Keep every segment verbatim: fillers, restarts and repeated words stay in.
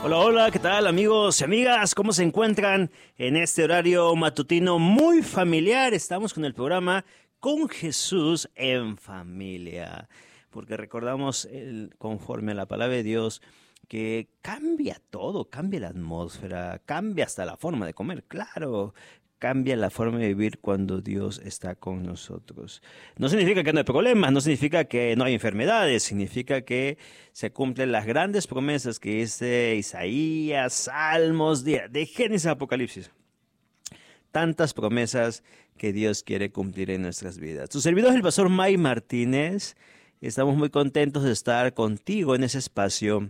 Hola, hola, ¿qué tal amigos y amigas? ¿Cómo se encuentran en este horario matutino muy familiar? Estamos con el programa Con Jesús en Familia, porque recordamos el, conforme a la palabra de Dios que cambia todo, cambia la atmósfera, cambia hasta la forma de comer, claro. Cambia la forma de vivir cuando Dios está con nosotros. No significa que no hay problemas, no significa que no hay enfermedades, significa que se cumplen las grandes promesas que dice Isaías, Salmos, de, de Génesis a Apocalipsis. Tantas promesas que Dios quiere cumplir en nuestras vidas. Tu servidor es el pastor May Martínez. Estamos muy contentos de estar contigo en ese espacio.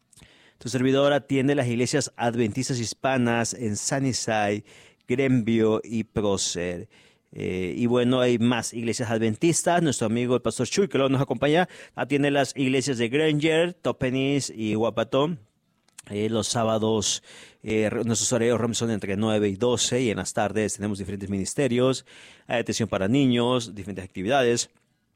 Tu servidor atiende las iglesias adventistas hispanas en Sunnyside, Greenview y Prócer. Eh, y bueno, hay más iglesias adventistas. Nuestro amigo el pastor Chuy, que luego nos acompaña, atiende las iglesias de Granger, Topenis y Guapatón. Eh, los sábados eh, nuestros horarios son entre nueve y doce, y en las tardes tenemos diferentes ministerios, hay atención para niños, diferentes actividades.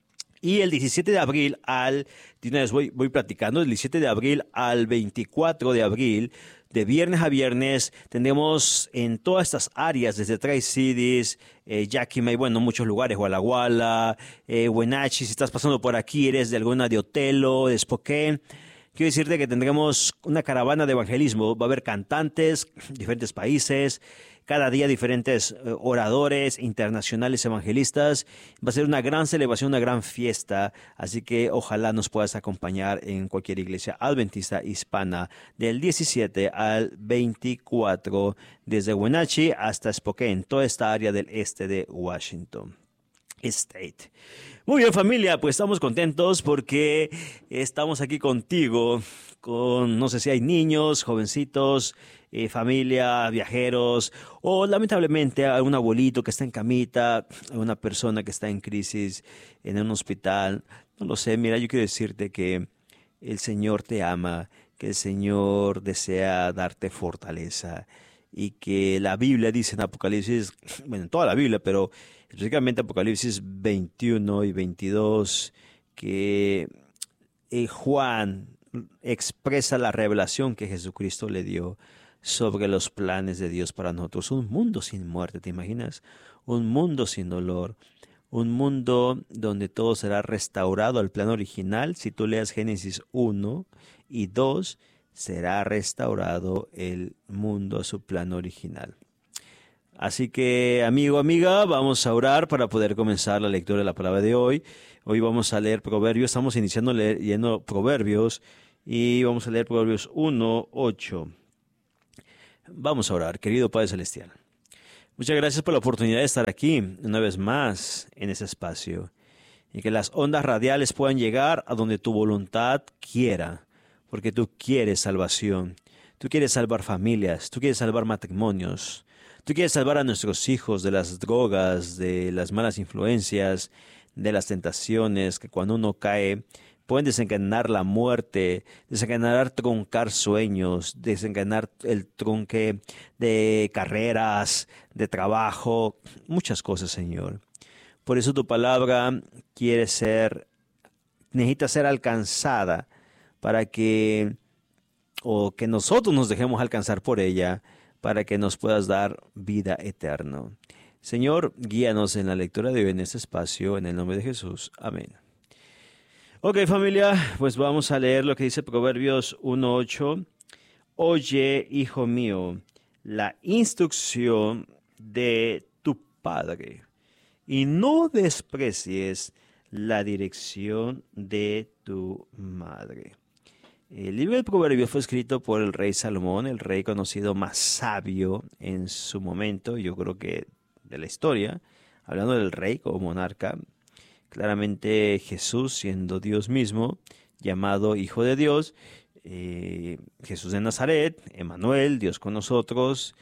Y el diecisiete de abril al, voy, voy platicando, el diecisiete de abril al veinticuatro de abril, de viernes a viernes, tendremos en todas estas áreas, desde Tri-Cities, eh, Yakima y bueno, muchos lugares, Walla Walla, eh, Wenatchee, si estás pasando por aquí, eres de alguna de Otelo, de Spokane. Quiero decirte que tendremos una caravana de evangelismo, va a haber cantantes, diferentes países, cada día diferentes oradores internacionales evangelistas. Va a ser una gran celebración, una gran fiesta, así que ojalá nos puedas acompañar en cualquier iglesia adventista hispana del diecisiete al veinticuatro, desde Wenatchee hasta Spokane, toda esta área del este de Washington State. Muy bien, familia, pues estamos contentos porque estamos aquí contigo, con no sé si hay niños, jovencitos, eh, familia, viajeros, o lamentablemente algún abuelito que está en camita, alguna persona que está en crisis en un hospital. No lo sé, mira, yo quiero decirte que el Señor te ama, que el Señor desea darte fortaleza, y que la Biblia dice en Apocalipsis, bueno, en toda la Biblia, pero específicamente Apocalipsis veintiuno y veintidós, que eh, Juan expresa la revelación que Jesucristo le dio sobre los planes de Dios para nosotros. Un mundo sin muerte, ¿te imaginas? Un mundo sin dolor. Un mundo donde todo será restaurado al plan original. Si tú leas Génesis uno y dos, será restaurado el mundo a su plan original. Así que, amigo, amiga, vamos a orar para poder comenzar la lectura de la palabra de hoy. Hoy vamos a leer Proverbios, estamos iniciando leyendo Proverbios y vamos a leer Proverbios uno, ocho. Vamos a orar, querido Padre Celestial. Muchas gracias por la oportunidad de estar aquí una vez más en ese espacio, y que las ondas radiales puedan llegar a donde tu voluntad quiera, porque tú quieres salvación, tú quieres salvar familias, tú quieres salvar matrimonios, tú quieres salvar a nuestros hijos de las drogas, de las malas influencias, de las tentaciones que cuando uno cae pueden desencadenar la muerte, desencadenar truncar sueños, desencadenar el trunque de carreras, de trabajo, muchas cosas, Señor. Por eso tu palabra quiere ser, necesita ser alcanzada para que, o que nosotros nos dejemos alcanzar por ella, para que nos puedas dar vida eterna. Señor, guíanos en la lectura de hoy en este espacio, en el nombre de Jesús. Amén. Ok, familia, pues vamos a leer lo que dice Proverbios uno, ocho. Oye, hijo mío, la instrucción de tu padre, y no desprecies la dirección de tu madre. El libro de Proverbios fue escrito por el rey Salomón, el rey conocido más sabio en su momento, yo creo que de la historia, hablando del rey como monarca. Claramente Jesús, siendo Dios mismo, llamado Hijo de Dios, eh, Jesús de Nazaret, Emmanuel, Dios con nosotros,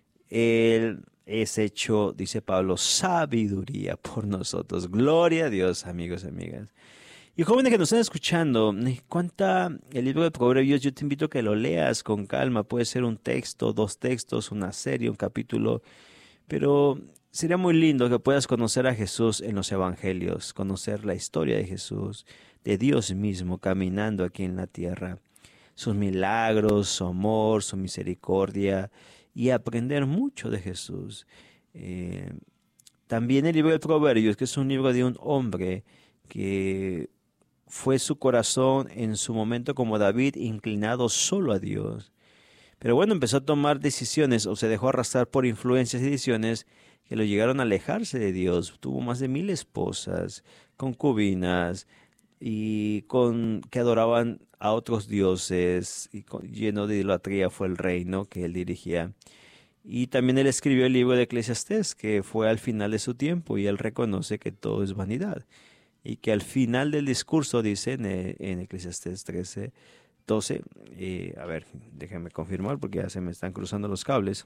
Él es hecho, dice Pablo, sabiduría por nosotros. Gloria a Dios, amigos y amigas. Y jóvenes que nos están escuchando, cuenta el libro de Proverbios, yo te invito a que lo leas con calma. Puede ser un texto, dos textos, una serie, un capítulo, pero sería muy lindo que puedas conocer a Jesús en los evangelios, conocer la historia de Jesús, de Dios mismo caminando aquí en la tierra. sus milagros, su amor, su misericordia y aprender mucho de Jesús. Eh, también el libro de Proverbios, que es un libro de un hombre que fue su corazón en su momento como David, inclinado solo a Dios. Pero bueno, empezó a tomar decisiones o se dejó arrastrar por influencias y decisiones que lo llegaron a alejarse de Dios. Tuvo más de mil esposas, concubinas y con que adoraban a otros dioses, y con- lleno de idolatría fue el reino que él dirigía. Y también él escribió el libro de Eclesiastés, que fue al final de su tiempo, y él reconoce que todo es vanidad. Y que al final del discurso dice en, eh, en Eclesiastés trece doce, eh, a ver, déjenme confirmar porque ya se me están cruzando los cables,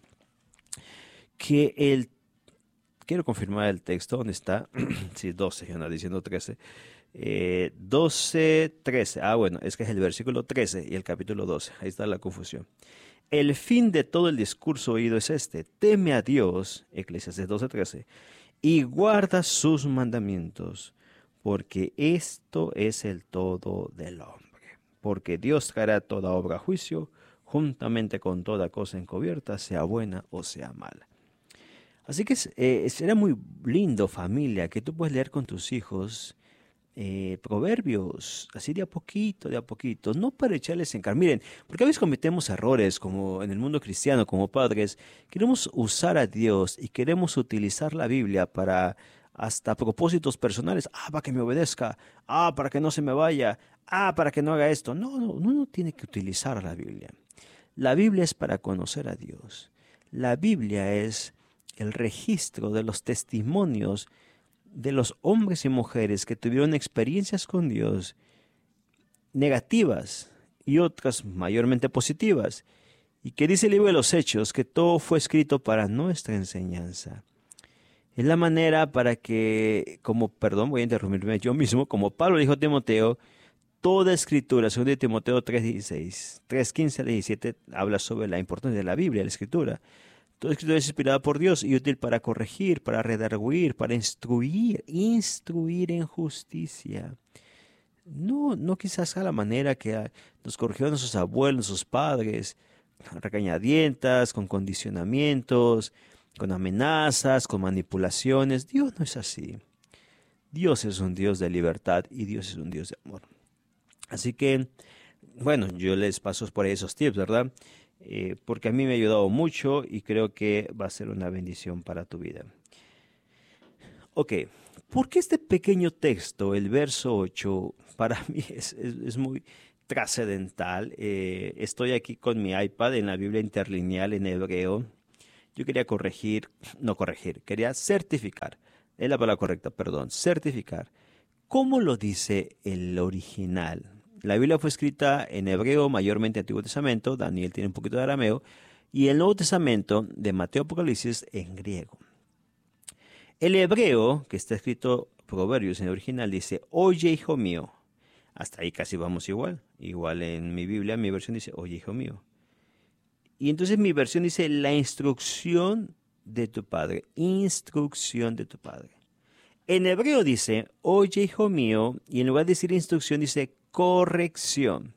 que él, quiero confirmar el texto, ¿dónde está? Sí, doce, yo ando diciendo trece. Eh, doce, trece, ah bueno, es que es el versículo trece y el capítulo doce, ahí está la confusión. El fin de todo el discurso oído es este: teme a Dios, Eclesiastés doce trece, y guarda sus mandamientos, porque esto es el todo del hombre. Porque Dios traerá toda obra a juicio, juntamente con toda cosa encubierta, sea buena o sea mala. Así que es, eh, será muy lindo, familia, que tú puedas leer con tus hijos eh, proverbios, así de a poquito, de a poquito, no para echarles en cara. Miren, porque a veces cometemos errores como en el mundo cristiano, como padres, queremos usar a Dios y queremos utilizar la Biblia para hasta propósitos personales. Ah, para que me obedezca. Ah, para que no se me vaya. Ah, para que no haga esto. No, no, uno no tiene que utilizar la Biblia. La Biblia es para conocer a Dios. La Biblia es el registro de los testimonios de los hombres y mujeres que tuvieron experiencias con Dios negativas y otras mayormente positivas. Y que dice el libro de los Hechos que todo fue escrito para nuestra enseñanza. Es la manera para que, como, perdón, voy a interrumpirme yo mismo, como Pablo dijo a Timoteo, toda escritura, según de Timoteo tres dieciséis, tres quince al diecisiete, habla sobre la importancia de la Biblia, la escritura. Toda escritura es inspirada por Dios y útil para corregir, para redarguir, para instruir, instruir en justicia. No, no quizás a la manera que nos corrigieron nuestros abuelos, nuestros padres, regañadientas, con condicionamientos, con amenazas, con manipulaciones. Dios no es así. Dios es un Dios de libertad y Dios es un Dios de amor. Así que, bueno, yo les paso por ahí esos tips, ¿verdad? Eh, porque a mí me ha ayudado mucho y creo que va a ser una bendición para tu vida. Ok, ¿por qué este pequeño texto, el verso ocho, para mí es, es, es muy trascendental? Eh, estoy aquí con mi iPad en la Biblia interlineal en hebreo. Yo quería corregir, no corregir, quería certificar. Es la palabra correcta, perdón, certificar. ¿Cómo lo dice el original? La Biblia fue escrita en hebreo, mayormente Antiguo Testamento. Daniel tiene un poquito de arameo. Y el Nuevo Testamento de Mateo Apocalipsis en griego. El hebreo, que está escrito Proverbios en el original, dice: oye, hijo mío. Hasta ahí casi vamos igual. Igual en mi Biblia, mi versión dice: oye, hijo mío. Y entonces mi versión dice: la instrucción de tu padre. Instrucción de tu padre. En hebreo dice: oye, hijo mío. Y en lugar de decir instrucción, dice corrección.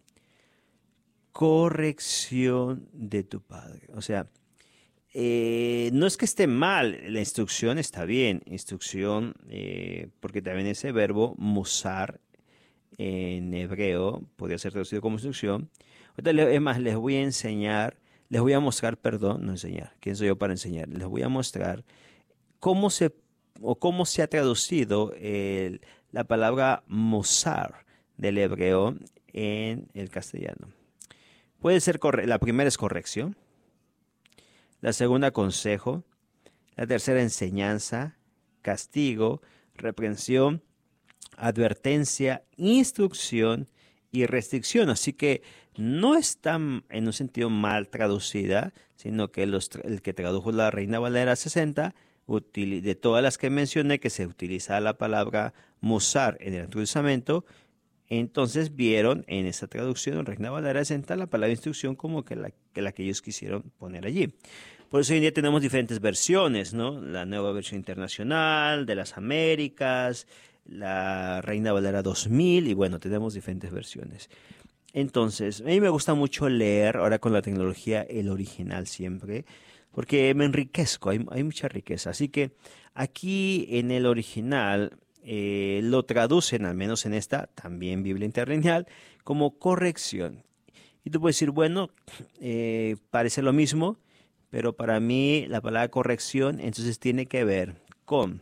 Corrección de tu padre. O sea, eh, no es que esté mal, la instrucción está bien. Instrucción, eh, porque también ese verbo musar en hebreo podría ser traducido como instrucción. Ahorita, es más, les voy a enseñar, les voy a mostrar, perdón, no enseñar. ¿Quién soy yo para enseñar? Les voy a mostrar cómo se o cómo se ha traducido el, la palabra musar del hebreo en el castellano. Puede ser corre la primera es corrección, la segunda consejo, la tercera enseñanza, castigo, reprensión, advertencia, instrucción y restricción. Así que no está en un sentido mal traducida, sino que los, el que tradujo la Reina Valera sesenta, de todas las que mencioné que se utiliza la palabra musar en el Antiguo Testamento, entonces vieron en esa traducción en Reina Valera sesenta la palabra instrucción como que la, que la que ellos quisieron poner allí. Por eso hoy en día tenemos diferentes versiones, ¿no? La nueva versión internacional, de las Américas, la Reina Valera dos mil, y bueno, tenemos diferentes versiones. Entonces, a mí me gusta mucho leer ahora con la tecnología el original siempre, porque me enriquezco, hay, hay mucha riqueza. Así que aquí en el original eh, lo traducen, al menos en esta, también Biblia Interlineal, como corrección. Y tú puedes decir, bueno, eh, parece lo mismo, pero para mí la palabra corrección entonces tiene que ver con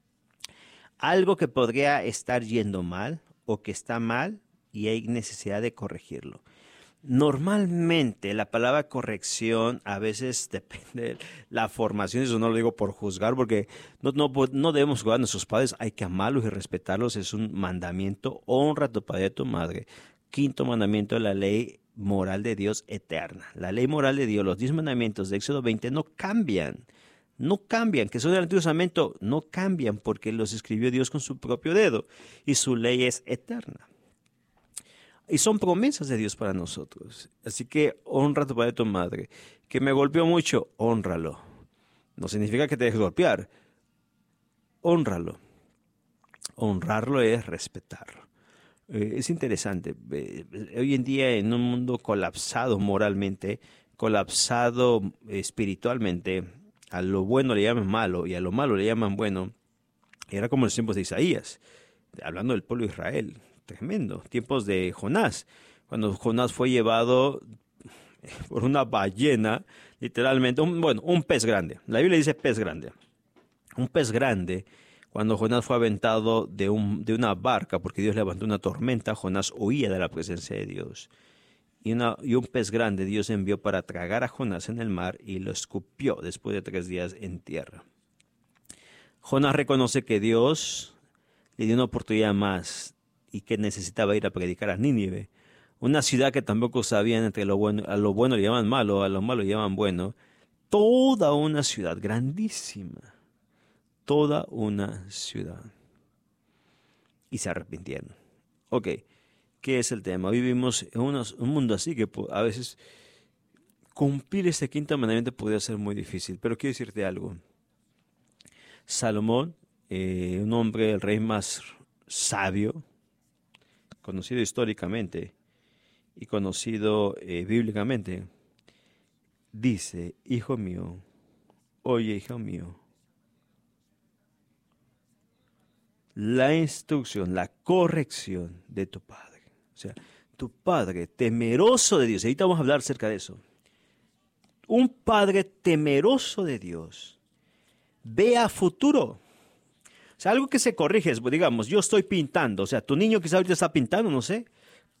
algo que podría estar yendo mal o que está mal y hay necesidad de corregirlo. Normalmente la palabra corrección a veces depende de la formación, eso no lo digo por juzgar, porque no, no, no debemos juzgar a nuestros padres, hay que amarlos y respetarlos, es un mandamiento, honra a tu padre y a tu madre. Quinto mandamiento de la ley moral de Dios eterna. La ley moral de Dios, los diez mandamientos de Éxodo veinte no cambian, no cambian, que son del Antiguo Testamento, no cambian porque los escribió Dios con su propio dedo y su ley es eterna. Y son promesas de Dios para nosotros. Así que honra a tu padre y a tu madre. Que me golpeó mucho, hónralo. No significa que te dejes golpear. Hónralo. Honrarlo es respetarlo. Eh, es interesante. Eh, hoy en día en un mundo colapsado moralmente, colapsado espiritualmente, a lo bueno le llaman malo y a lo malo le llaman bueno. Era como en los tiempos de Isaías, hablando del pueblo de Israel. Tremendo. Tiempos de Jonás. Cuando Jonás fue llevado por una ballena, literalmente, un, bueno, un pez grande. La Biblia dice pez grande. Un pez grande, cuando Jonás fue aventado de, un, de una barca, porque Dios levantó una tormenta, Jonás huía de la presencia de Dios. Y, una, y un pez grande Dios envió para tragar a Jonás en el mar y lo escupió después de tres días en tierra. Jonás reconoce que Dios le dio una oportunidad más y que necesitaba ir a predicar a Nínive, una ciudad que tampoco sabían entre lo bueno, a lo bueno le llaman malo, a lo malo le llaman bueno, toda una ciudad grandísima, toda una ciudad. Y se arrepintieron. Ok, ¿qué es el tema? Vivimos en unos, un mundo así que a veces cumplir este quinto mandamiento podría ser muy difícil, pero quiero decirte algo. Salomón, eh, un hombre, el rey más sabio, conocido históricamente y conocido eh, bíblicamente, dice, hijo mío, oye, hijo mío, la instrucción, la corrección de tu padre. O sea, tu padre temeroso de Dios, ahorita vamos a hablar acerca de eso. Un padre temeroso de Dios ve a futuro. O sea, algo que se corrige es, digamos, yo estoy pintando, o sea, tu niño quizá ahorita está pintando, no sé,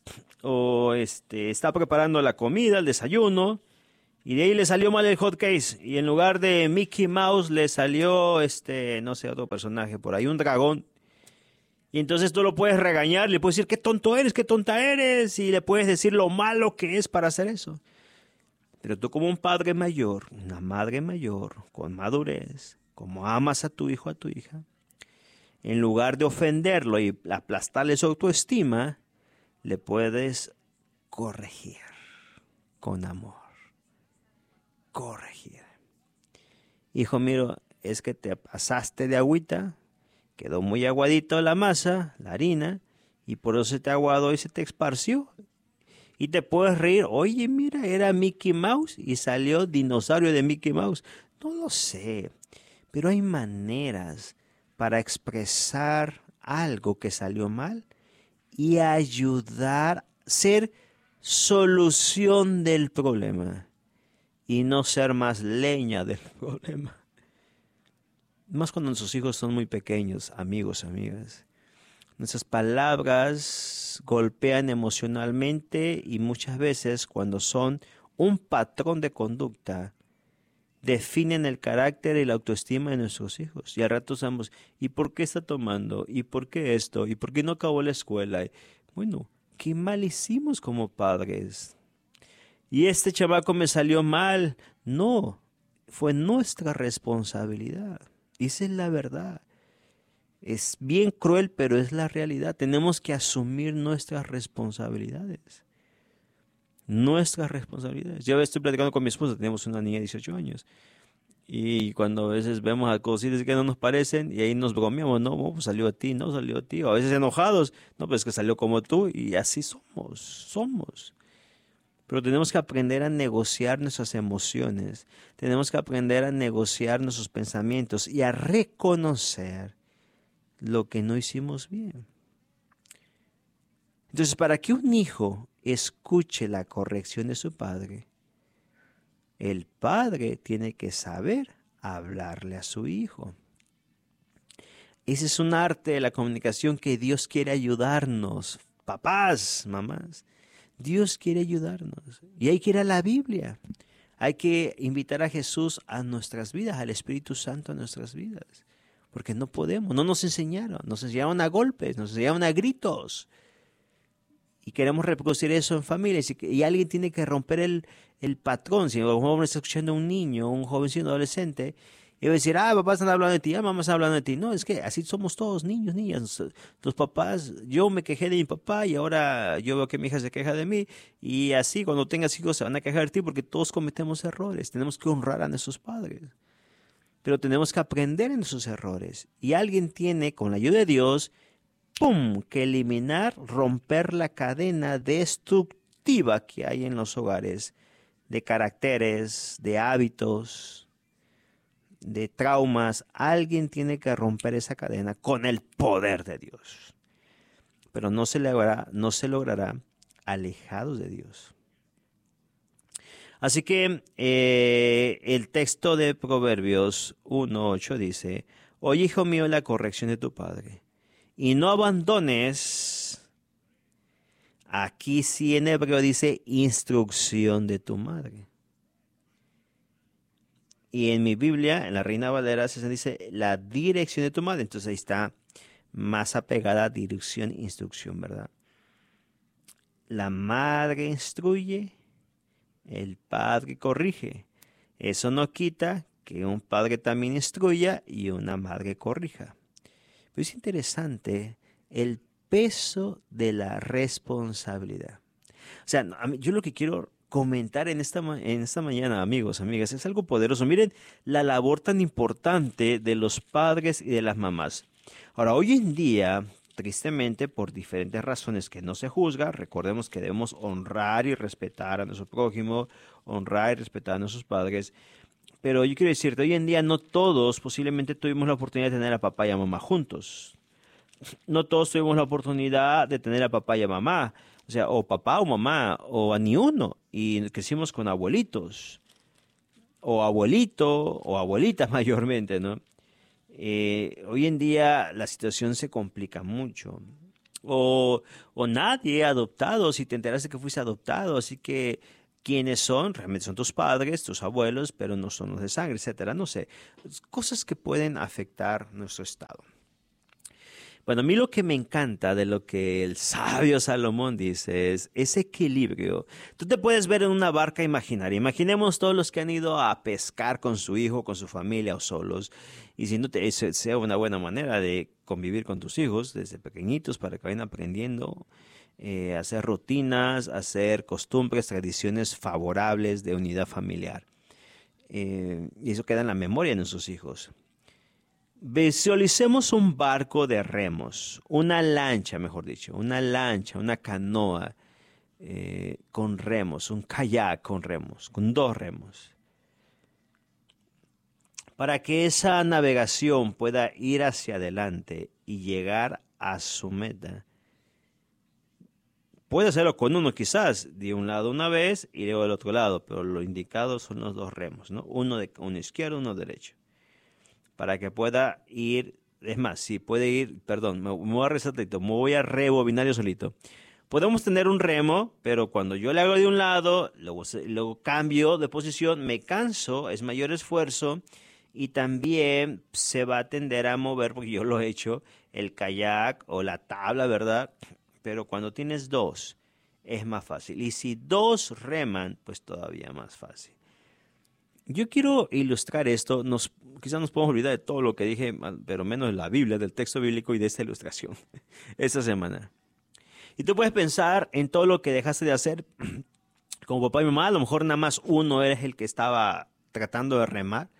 o este, está preparando la comida, el desayuno, y de ahí le salió mal el hot case, y en lugar de Mickey Mouse le salió, este, no sé, otro personaje por ahí, un dragón, y entonces tú lo puedes regañar, le puedes decir, qué tonto eres, qué tonta eres, y le puedes decir lo malo que es para hacer eso. Pero tú como un padre mayor, una madre mayor, con madurez, como amas a tu hijo, a tu hija, en lugar de ofenderlo y aplastarle su autoestima, le puedes corregir con amor. Corregir. Hijo mío, es que te pasaste de agüita, quedó muy aguadito la masa, la harina, y por eso se te aguadó y se te esparció. Y te puedes reír, oye, mira, era Mickey Mouse y salió dinosaurio de Mickey Mouse. No lo sé, pero hay maneras para expresar algo que salió mal y ayudar, ser solución del problema y no ser más leña del problema. Más cuando nuestros hijos son muy pequeños, amigos, amigas. Nuestras palabras golpean emocionalmente y muchas veces cuando son un patrón de conducta, definen el carácter y la autoestima de nuestros hijos. Y al rato estamos, ¿y por qué está tomando? ¿Y por qué esto? ¿Y por qué no acabó la escuela? Bueno, qué mal hicimos como padres. Y este chamaco me salió mal. No, fue nuestra responsabilidad. Esa es la verdad. Es bien cruel, pero es la realidad. Tenemos que asumir nuestras responsabilidades. Nuestras responsabilidades. Yo estoy platicando con mi esposa, tenemos una niña de dieciocho años. Y cuando a veces vemos a cositas que no nos parecen y ahí nos bromeamos, no, oh, pues salió a ti, no salió a ti. O a veces enojados, no, pues que salió como tú y así somos, somos. Pero tenemos que aprender a negociar nuestras emociones, tenemos que aprender a negociar nuestros pensamientos y a reconocer lo que no hicimos bien. Entonces, para que un hijo escuche la corrección de su padre, el padre tiene que saber hablarle a su hijo. Ese es un arte de la comunicación que Dios quiere ayudarnos. Papás, mamás, Dios quiere ayudarnos. Y hay que ir a la Biblia. Hay que invitar a Jesús a nuestras vidas, al Espíritu Santo a nuestras vidas. Porque no podemos, no nos enseñaron. Nos enseñaron a golpes, nos enseñaron a gritos. Y queremos reproducir eso en familias. Y, y alguien tiene que romper el, el patrón. Si un joven está escuchando a un niño, un jovencito, adolescente, y va a decir, ah, papá están hablando de ti, ah, mamá está hablando de ti. No, es que así somos todos, niños, niñas. Los papás, yo me quejé de mi papá y ahora yo veo que mi hija se queja de mí. Y así, cuando tengas hijos, se van a quejar de ti porque todos cometemos errores. Tenemos que honrar a nuestros padres. Pero tenemos que aprender en esos errores. Y alguien tiene, con la ayuda de Dios, ¡pum!, que eliminar, romper la cadena destructiva que hay en los hogares, de caracteres, de hábitos, de traumas. Alguien tiene que romper esa cadena con el poder de Dios. Pero no se logrará, no se logrará alejados de Dios. Así que eh, el texto de Proverbios uno ocho dice, oye, hijo mío, la corrección de tu padre, y no abandones, aquí sí en hebreo dice, instrucción de tu madre. Y en mi Biblia, en la Reina Valera, se dice la dirección de tu madre. Entonces ahí está más apegada a dirección e instrucción, ¿verdad? La madre instruye, el padre corrige. Eso no quita que un padre también instruya y una madre corrija. Pero es interesante el peso de la responsabilidad. O sea, yo lo que quiero comentar en esta, en esta mañana, amigos, amigas, es algo poderoso. Miren la labor tan importante de los padres y de las mamás. Ahora, hoy en día, tristemente, por diferentes razones que no se juzga, recordemos que debemos honrar y respetar a nuestro prójimo, honrar y respetar a nuestros padres. Pero yo quiero decirte, hoy en día no todos posiblemente tuvimos la oportunidad de tener a papá y a mamá juntos. No todos tuvimos la oportunidad de tener a papá y a mamá. O sea, o papá o mamá, o a ni uno. Y crecimos con abuelitos. O abuelito, o abuelita mayormente, ¿no? Eh, hoy en día la situación se complica mucho. O, o nadie adoptado, si te enteraste que fuiste adoptado. Así que, ¿quiénes son? Realmente son tus padres, tus abuelos, pero no son los de sangre, etcétera. No sé. Cosas que pueden afectar nuestro estado. Bueno, a mí lo que me encanta de lo que el sabio Salomón dice es ese equilibrio. Tú te puedes ver en una barca imaginaria. Imaginemos todos los que han ido a pescar con su hijo, con su familia o solos. Y si no te, sea una buena manera de convivir con tus hijos desde pequeñitos para que vayan aprendiendo eh, a hacer rutinas, a hacer costumbres, tradiciones favorables de unidad familiar. Eh, y eso queda en la memoria de nuestros hijos. Visualicemos un barco de remos, una lancha, mejor dicho, una lancha, una canoa eh, con remos, un kayak con remos, con dos remos. Para que esa navegación pueda ir hacia adelante y llegar a su meta. Puede hacerlo con uno quizás, de un lado una vez y luego del otro lado, pero lo indicado son los dos remos, ¿no? Uno de uno izquierdo, uno derecho. Para que pueda ir, es más, si puede ir, perdón, me, me voy a resaltar, me voy a rebobinar yo solito. Podemos tener un remo, pero cuando yo le hago de un lado, luego, luego cambio de posición, me canso, es mayor esfuerzo y también se va a tender a mover, porque yo lo he hecho, el kayak o la tabla, ¿verdad? Pero cuando tienes dos, es más fácil. Y si dos reman, pues todavía más fácil. Yo quiero ilustrar esto, nos, quizás nos podemos olvidar de todo lo que dije, pero menos de la Biblia, del texto bíblico y de esta ilustración, esta semana. Y tú puedes pensar en todo lo que dejaste de hacer como papá y mamá, a lo mejor nada más uno eres el que estaba tratando de remar,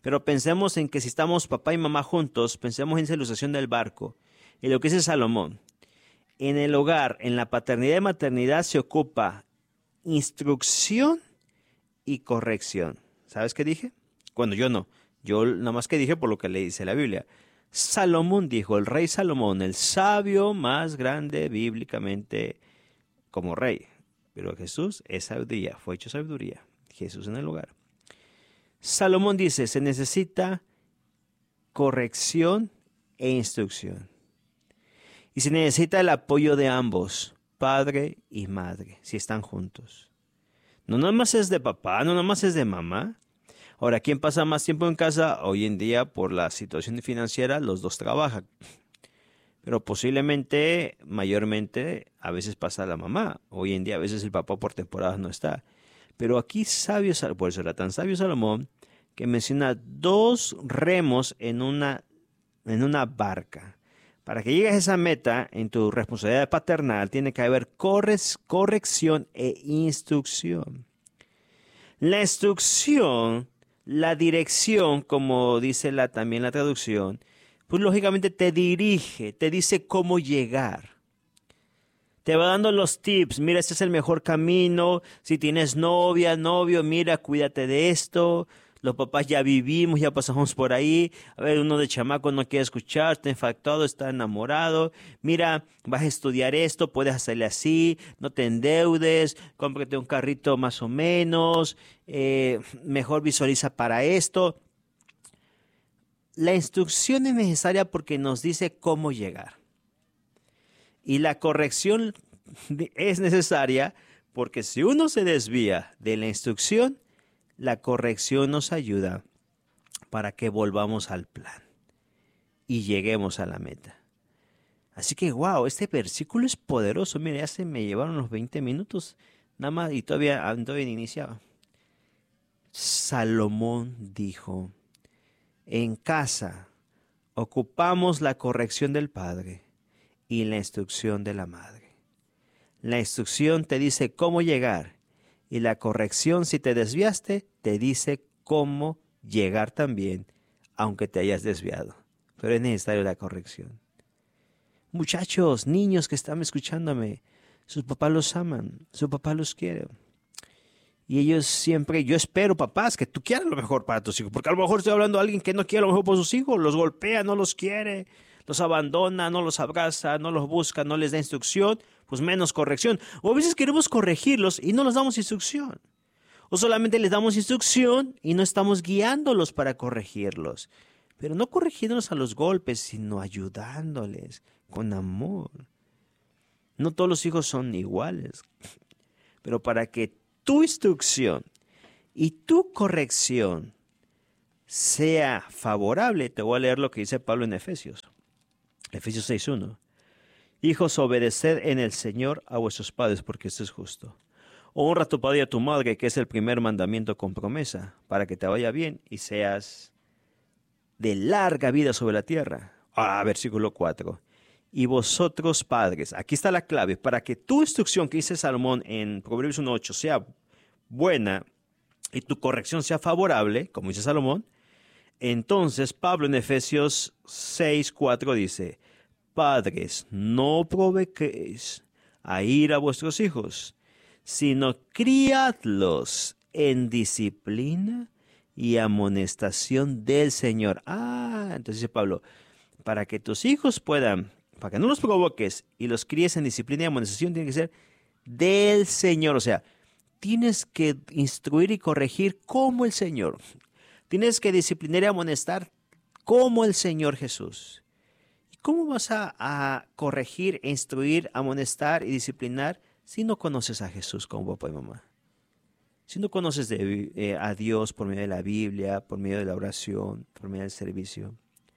Pero pensemos en que si estamos papá y mamá juntos, pensemos en esa ilustración del barco. Y lo que dice Salomón, en el hogar, en la paternidad y maternidad se ocupa instrucción y corrección. ¿Sabes qué dije? Bueno, yo no. Yo nada más que dije por lo que le dice la Biblia. Salomón dijo, el rey Salomón, el sabio más grande bíblicamente como rey. Pero Jesús es sabiduría, fue hecho sabiduría. Jesús en el hogar. Salomón dice, se necesita corrección e instrucción. Y se necesita el apoyo de ambos, padre y madre, si están juntos. No nada más es de papá, no nada más es de mamá. Ahora, ¿quién pasa más tiempo en casa? Hoy en día, por la situación financiera, los dos trabajan. Pero posiblemente, mayormente, a veces pasa la mamá. Hoy en día, a veces el papá por temporadas no está. Pero aquí sabio, por eso era tan sabio Salomón, que menciona dos remos en una, en una barca. Para que llegues a esa meta, en tu responsabilidad paternal, tiene que haber corres, corrección e instrucción. La instrucción, la dirección, como dice la, también la traducción, pues lógicamente te dirige, te dice cómo llegar. Te va dando los tips, mira, este es el mejor camino, si tienes novia, novio, mira, cuídate de esto, los papás ya vivimos, ya pasamos por ahí, a ver, uno de chamaco no quiere escuchar, está infactado, está enamorado, mira, vas a estudiar esto, puedes hacerle así, no te endeudes, cómprate un carrito más o menos, eh, mejor visualiza para esto. La instrucción es necesaria porque nos dice cómo llegar. Y la corrección es necesaria porque si uno se desvía de la instrucción, la corrección nos ayuda para que volvamos al plan y lleguemos a la meta. Así que, wow, este versículo es poderoso. Mira, ya se me llevaron los veinte minutos nada más y todavía, todavía no iniciaba. Salomón dijo, en casa ocupamos la corrección del padre y la instrucción de la madre. La instrucción te dice cómo llegar y la corrección, si te desviaste, te dice cómo llegar también, aunque te hayas desviado. Pero es necesaria la corrección. Muchachos, niños que están escuchándome, sus papás los aman, su papá los quiere. Y ellos siempre, yo espero, papás, que tú quieras lo mejor para tus hijos, porque a lo mejor estoy hablando de alguien que no quiere lo mejor para sus hijos, los golpea, no los quiere, los abandona, no los abraza, no los busca, no les da instrucción, pues menos corrección. O a veces queremos corregirlos y no les damos instrucción. O solamente les damos instrucción y no estamos guiándolos para corregirlos. Pero no corrigiéndolos a los golpes, sino ayudándoles con amor. No todos los hijos son iguales, pero para que tu instrucción y tu corrección sea favorable, te voy a leer lo que dice Pablo en Efesios. Efesios seis uno. Hijos, obedeced en el Señor a vuestros padres, porque esto es justo. Honra a tu padre y a tu madre, que es el primer mandamiento con promesa, para que te vaya bien y seas de larga vida sobre la tierra. Ah, versículo cuatro. Y vosotros padres, aquí está la clave, para que tu instrucción que dice Salomón en Proverbios uno ocho sea buena y tu corrección sea favorable, como dice Salomón, entonces Pablo en Efesios seis cuatro dice, padres, no provoquéis a ir a vuestros hijos, sino criadlos en disciplina y amonestación del Señor. Ah, entonces dice Pablo, para que tus hijos puedan, para que no los provoques y los críes en disciplina y amonestación, tiene que ser del Señor. O sea, tienes que instruir y corregir como el Señor. Tienes que disciplinar y amonestar como el Señor Jesús. ¿Y cómo vas a, a corregir, instruir, amonestar y disciplinar si no conoces a Jesús como papá y mamá? Si no conoces de, eh, a Dios por medio de la Biblia, por medio de la oración, por medio del servicio.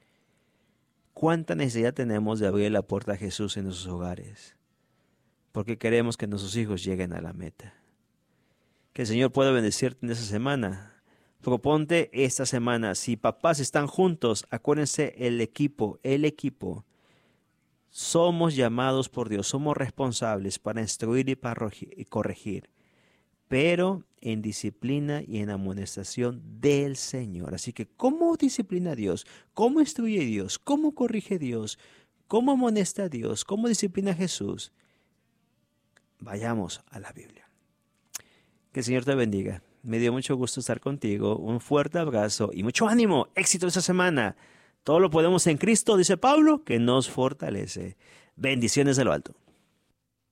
¿Cuánta necesidad tenemos de abrir la puerta a Jesús en nuestros hogares? Porque queremos que nuestros hijos lleguen a la meta. Que el Señor pueda bendecirte en esa semana. Proponte esta semana, si papás están juntos, acuérdense el equipo, el equipo. Somos llamados por Dios, somos responsables para instruir y para corregir. pero en disciplina y en amonestación del Señor. Así que, ¿cómo disciplina Dios? ¿Cómo instruye Dios? ¿Cómo corrige Dios? ¿Cómo amonesta Dios? ¿Cómo disciplina Jesús? Vayamos a la Biblia. Que el Señor te bendiga. Me dio mucho gusto estar contigo. Un fuerte abrazo y mucho ánimo. Éxito esta semana. Todo lo podemos en Cristo, dice Pablo, que nos fortalece. Bendiciones de lo alto.